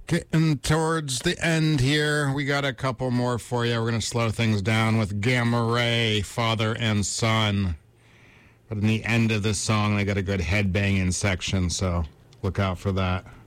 Getting towards the end here. We got a couple more for you. We're going to slow things down with Gamma Ray, Father and Son. But in the end of this song, they got a good headbanging section, so look out for that.